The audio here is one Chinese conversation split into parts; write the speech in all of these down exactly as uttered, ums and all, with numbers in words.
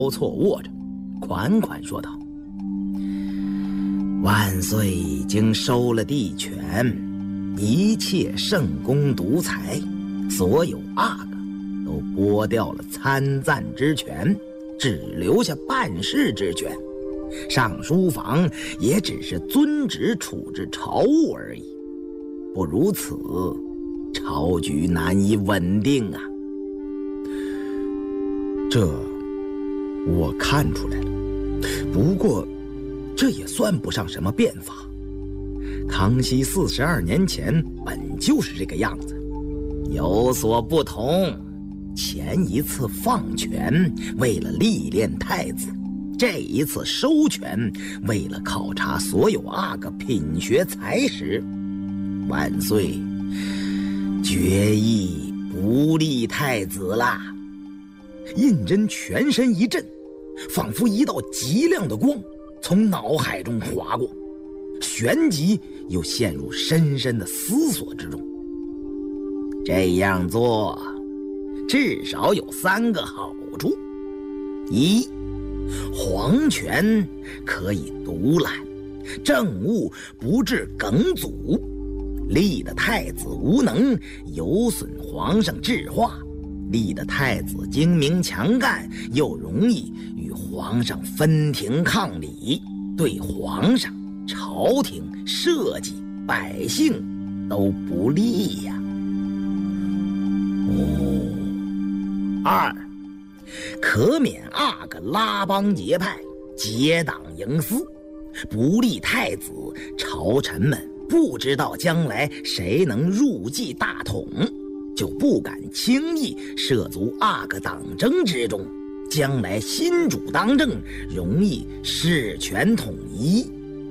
错握着，款款说道：“万岁已经收了帝权，一切圣功独裁，所有阿哥都剥掉了参赞之权，只留下办事之权。上书房也只是遵旨处置朝务而已。不如此，朝局难以稳定啊。”这我看出来了，不过这也算不上什么变法。康熙四十二年前本就是这个样子，有所不同。前一次放权为了历练太子，这一次收权为了考察所有阿哥品学才识。万岁决意不立太子啦！胤禛全身一震，仿佛一道极亮的光从脑海中划过，旋即又陷入深深的思索之中。这样做至少有三个好处：一，皇权可以独揽，政务不致梗阻；立的太子无能，有损皇上治化；立的太子精明强干，又容易与皇上分庭抗礼，对皇上、朝廷、社稷、百姓都不利呀。哦，二，可免阿哥拉帮结派，结党营私。不立太子，朝臣们不知道将来谁能入继大统，就不敢轻易涉足阿哥党争之中，将来新主当政，容易事权统一。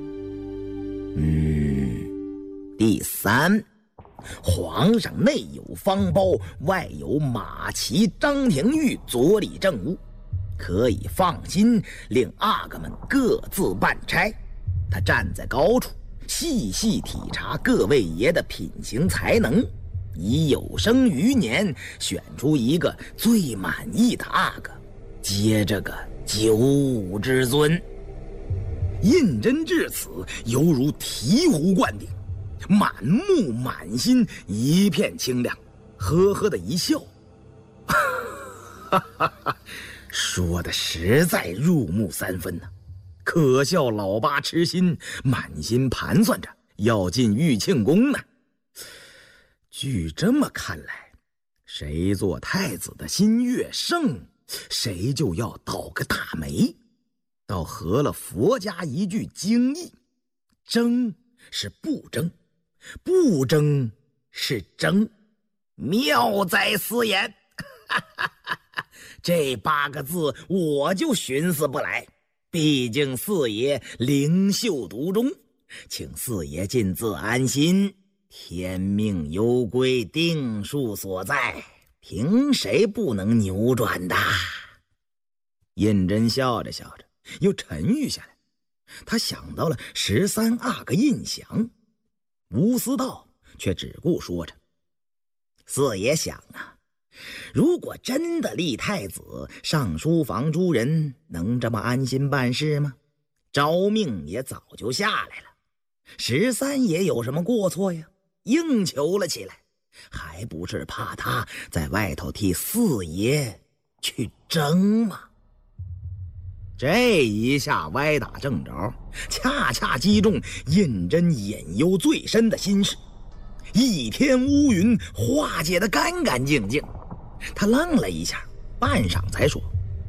嗯，第三，皇上内有方苞，外有马齐、张廷玉佐理政务，可以放心令阿哥们各自办差。他站在高处，细细体察各位爷的品行才能，以有生余年选出一个最满意的阿哥，接这个九五之尊。胤禛至此犹如醍醐灌顶，满目满心一片清亮，呵呵的一笑，哈哈哈，说的实在入木三分呢、啊。可笑老八痴心，满心盘算着要进玉庆宫呢。据这么看来，谁做太子的心越盛，谁就要倒个大霉。倒合了佛家一句经义：争是不争，不争是争。妙哉斯言！这八个字我就寻思不来。毕竟四爷灵秀独钟，请四爷尽自安心。天命攸归，定数所在，凭谁不能扭转的？胤禛笑着笑着，又沉郁下来。他想到了十三阿哥胤祥，吴思道却只顾说着：“四爷想啊，如果真的立太子，上书房诸人能这么安心办事吗？诏命也早就下来了，十三爷有什么过错呀？硬求了起来，还不是怕他在外头替四爷去争吗？”这一下歪打正着，恰恰击中胤禛隐忧最深的心事，一天乌云化解得干干净净。他愣了一下，半晌才说：“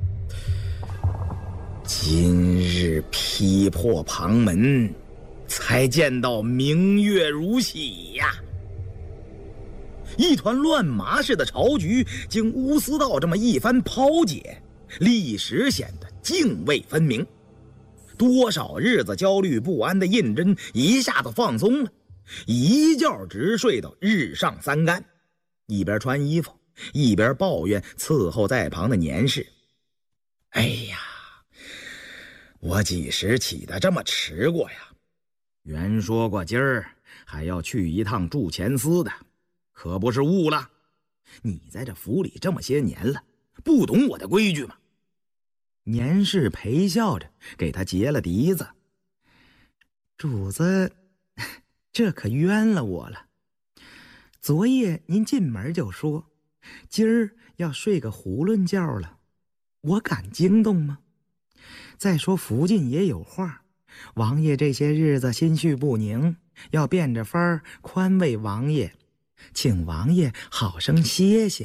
今日劈破旁门，才见到明月如洗呀！”一团乱麻似的朝局，经乌思道这么一番抛解，立时显得泾渭分明。多少日子焦虑不安的胤禛一下子放松了，一觉直睡到日上三竿，一边穿衣服一边抱怨伺候在旁的年事：“哎呀，我几时起得这么迟过呀？原说过今儿还要去一趟驻前司的，可不是误了。你在这府里这么些年了，不懂我的规矩吗？” 年氏陪笑着给他结了笛子。主子，这可冤了我了。昨夜您进门就说，今儿要睡个囫囵觉了，我敢惊动吗？再说福晋也有话，王爷这些日子心绪不宁，要变着法儿宽慰王爷，请王爷好生歇歇。